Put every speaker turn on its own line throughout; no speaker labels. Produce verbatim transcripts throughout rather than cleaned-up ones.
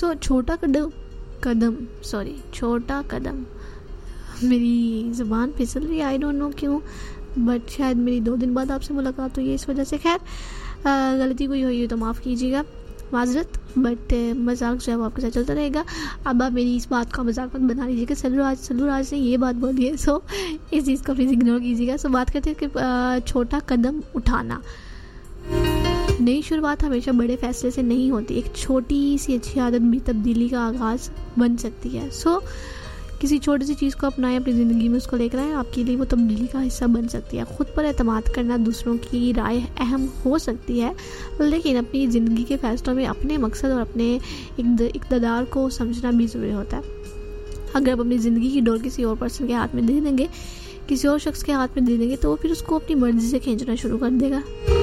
सो so, छोटा कदम कदम sorry छोटा कदम मेरी ज़ुबान फिसल रही है, आई डोंट नो क्यों, बट शायद मेरी दो दिन बाद आपसे मुलाकात हुई है इस वजह से। खैर गलती कोई हुई हो तो माफ़ कीजिएगा, माजरत, बट मजाक जो है वो आपके साथ चलता रहेगा। अब आप मेरी इस बात का मजाक मत बना लीजिएगा, सलूराज सलूराज ने ये बात बोली है, सो इस चीज़ को प्लीज़ इग्नोर कीजिएगा। सो बात करते हैं कि छोटा कदम उठाना। नई शुरुआत हमेशा बड़े फैसले से नहीं होती, एक छोटी सी अच्छी आदत भी तब्दीली का आगाज़ बन सकती है। सो किसी छोटी सी चीज़ को अपनाएं अपनी ज़िंदगी में, उसको लेकर आएँ, आपके लिए वो तब्दीली का हिस्सा बन सकती है। ख़ुद पर एतमाद करना, दूसरों की राय अहम हो सकती है, लेकिन अपनी ज़िंदगी के फ़ैसलों में अपने मकसद और अपने इक़्तिदार को समझना भी ज़रूरी होता है। अगर आप अपनी ज़िंदगी की डोर किसी और पर्सन के हाथ में दे देंगे, किसी और शख्स के हाथ में दे देंगे, तो वो फिर उसको अपनी मर्ज़ी से खींचना शुरू कर देगा।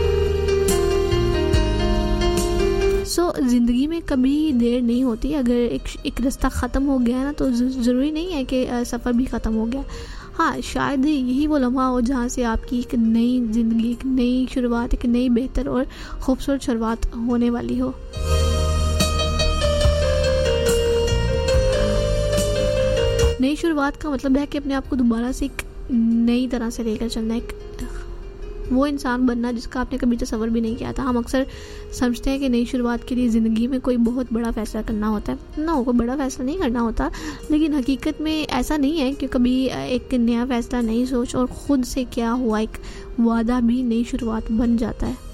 सो so, ज़िंदगी में कभी देर नहीं होती। अगर एक एक रास्ता ख़त्म हो गया है ना, तो ज़रूरी नहीं है कि सफ़र भी ख़त्म हो गया। हाँ, शायद यही वो लम्हा हो जहाँ से आपकी एक नई ज़िंदगी, एक नई शुरुआत, एक नई बेहतर और ख़ूबसूरत शुरुआत होने वाली हो। नई शुरुआत का मतलब है कि अपने आप को दोबारा से एक नई तरह से लेकर चलना, एक वो इंसान बनना जिसका आपने कभी तसव्वुर भी नहीं किया था। हम अक्सर समझते हैं कि नई शुरुआत के लिए ज़िंदगी में कोई बहुत बड़ा फ़ैसला करना होता है। ना, कोई बड़ा फ़ैसला नहीं करना होता, लेकिन हकीकत में ऐसा नहीं है कि कभी एक नया फ़ैसला, नई सोच और ख़ुद से क्या हुआ एक वादा भी नई शुरुआत बन जाता है।